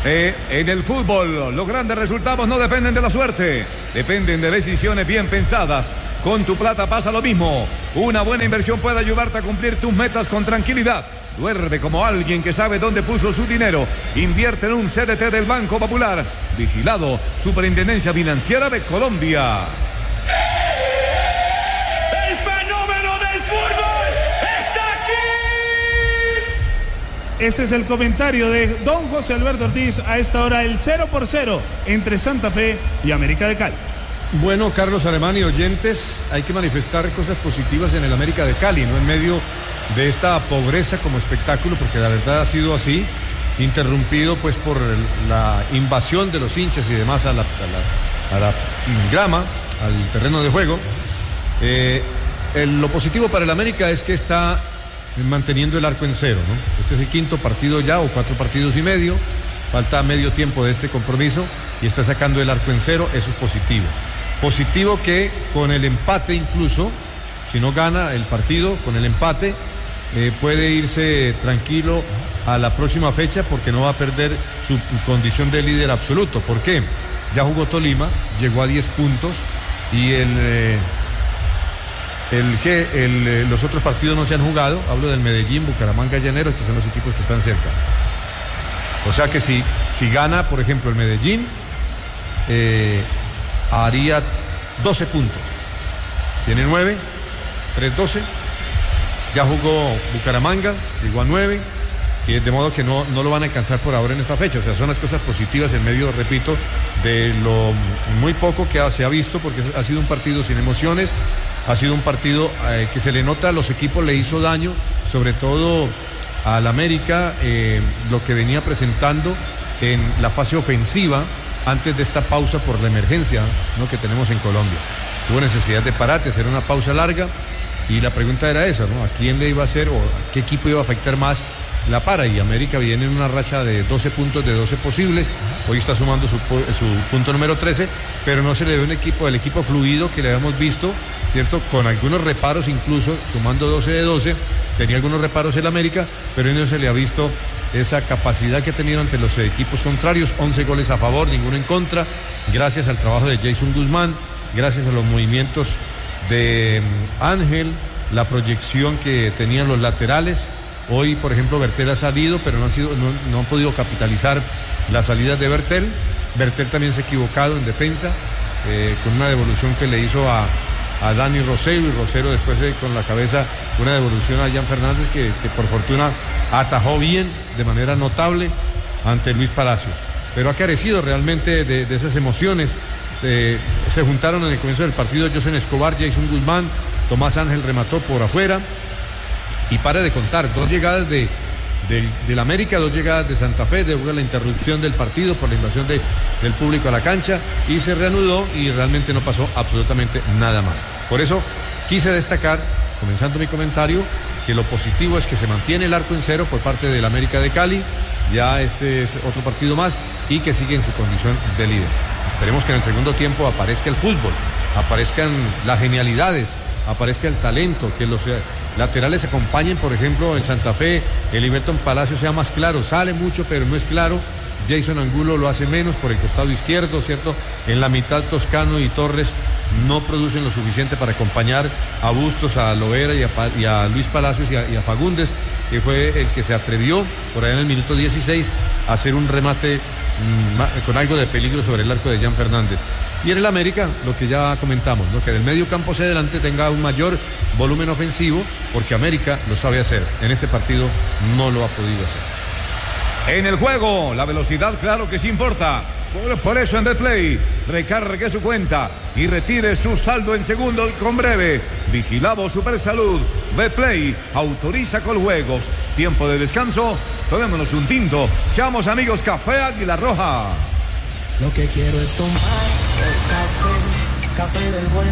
En el fútbol, los grandes resultados no dependen de la suerte, dependen de decisiones bien pensadas. Con tu plata pasa lo mismo. Una buena inversión puede ayudarte a cumplir tus metas con tranquilidad. Duerme como alguien que sabe dónde puso su dinero. Invierte en un CDT del Banco Popular. Vigilado, Superintendencia Financiera de Colombia. ¡El fenómeno del fútbol está aquí! Este es el comentario de don José Alberto Ortiz. A esta hora el 0-0 entre Santa Fe y América de Cali. Bueno, Carlos Alemán y oyentes, hay que manifestar cosas positivas en el América de Cali, no en medio de esta pobreza como espectáculo, porque la verdad ha sido así, interrumpido pues por la invasión de los hinchas y demás a la grama, al terreno de juego. Lo positivo para el América es que está manteniendo el arco en cero, ¿no? Este es el quinto partido ya, o 4 partidos y medio, falta medio tiempo de este compromiso y está sacando el arco en cero, eso es positivo. Positivo que con el empate incluso, si no gana el partido, con el empate puede irse tranquilo a la próxima fecha porque no va a perder su condición de líder absoluto. ¿Por qué? Ya jugó Tolima, llegó a 10 puntos y los otros partidos no se han jugado. Hablo del Medellín, Bucaramanga, Llaneros, que son los equipos que están cerca. O sea que si gana, por ejemplo, el Medellín, haría 12 puntos. Tiene 9, 3-12. Ya jugó Bucaramanga, llegó a 9, y de modo que no lo van a alcanzar por ahora en esta fecha. O sea, son las cosas positivas en medio, repito, de lo muy poco que se ha visto, porque ha sido un partido sin emociones, ha sido un partido que se le nota a los equipos, le hizo daño, sobre todo al América, lo que venía presentando en la fase ofensiva antes de esta pausa por la emergencia, ¿no?, que tenemos en Colombia. Tuvo necesidad de parar, de hacer una pausa larga, y la pregunta era esa, ¿no? ¿A quién le iba a hacer o a qué equipo iba a afectar más la para? Y América viene en una racha de 12 puntos de 12 posibles, hoy está sumando su punto número 13, pero no se le ve un equipo, el equipo fluido que le habíamos visto, ¿cierto? Con algunos reparos incluso, sumando 12 de 12, tenía algunos reparos el América, pero no se le ha visto esa capacidad que ha tenido ante los equipos contrarios. 11 goles a favor, ninguno en contra, gracias al trabajo de Jason Guzmán, gracias a los movimientos de Ángel, la proyección que tenían los laterales. Hoy, por ejemplo, Bertel ha salido, pero no han podido capitalizar las salidas de Bertel. Bertel también se ha equivocado en defensa, con una devolución que le hizo a Dani Rosero, y Rosero después con la cabeza una devolución a Jan Fernández que por fortuna atajó bien, de manera notable, ante Luis Palacios. Pero ha carecido realmente de esas emociones. Se juntaron en el comienzo del partido Josen Escobar, Jason Guzmán, Tomás Ángel remató por afuera, y pare de contar, 2 llegadas del América, 2 llegadas de Santa Fe, debido a la interrupción del partido por la invasión del público a la cancha, y se reanudó y realmente no pasó absolutamente nada más. Por eso quise destacar, comenzando mi comentario, que lo positivo es que se mantiene el arco en cero por parte del América de Cali, ya este es otro partido más, y que sigue en su condición de líder. Esperemos que en el segundo tiempo aparezca el fútbol, aparezcan las genialidades, aparezca el talento, que los laterales acompañen. Por ejemplo, en Santa Fe, el Liberton Palacio sea más claro, sale mucho pero no es claro. Jason Angulo lo hace menos por el costado izquierdo, ¿cierto? En la mitad Toscano y Torres no producen lo suficiente para acompañar a Bustos, a Lovera y a Luis Palacios y a Fagundes, que fue el que se atrevió por ahí en el minuto 16 a hacer un remate con algo de peligro sobre el arco de Jan Fernández. Y en el América, lo que ya comentamos, ¿no?, que del medio campo hacia adelante tenga un mayor volumen ofensivo, porque América lo sabe hacer. En este partido no lo ha podido hacer. En el juego, la velocidad claro que sí importa. Por eso en Betplay, recargue su cuenta y retire su saldo en segundos con breve. Vigilado Supersalud. Betplay autoriza con juegos. Tiempo de descanso. Tomémonos un tinto. Seamos amigos. Café Águila Roja. Lo que quiero es tomar café del bueno.